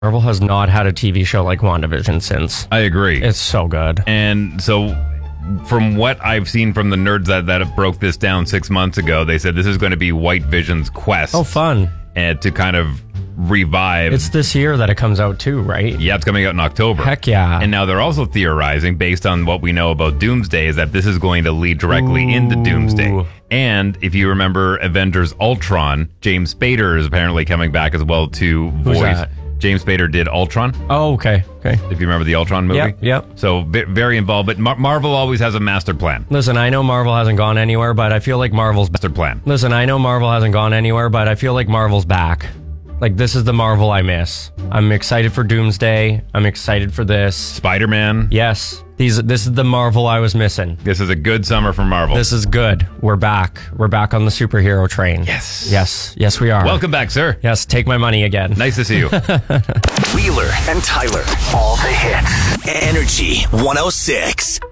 Marvel has not had a TV show like WandaVision since. I agree. It's so good. And so, from what I've seen from the nerds that broke this down 6 months ago, they said this is going to be White Vision's quest. Oh, fun. And to kind of revive. It's this year that it comes out too, right? Yeah, it's coming out in October. Heck yeah. And now they're also theorizing, based on what we know about Doomsday, is that this is going to lead directly into Doomsday. And if you remember Avengers Ultron, James Spader is apparently coming back as well to voice. Who's that? James Spader did Ultron. Oh, okay. If you remember the Ultron movie. Yep. So very involved, but Marvel always has a master plan. Listen, I know Marvel hasn't gone anywhere, but I feel like Marvel's Master plan. Listen, I know Marvel hasn't gone anywhere, but I feel like Marvel's back. Like, this is the Marvel I miss. I'm excited for Doomsday. I'm excited for this. Spider-Man. Yes. This is the Marvel I was missing. This is a good summer for Marvel. This is good. We're back. We're back on the superhero train. Yes, we are. Welcome back, sir. Yes, take my money again. Nice to see you. Wheeler and Tyler. All the hits. Energy 106.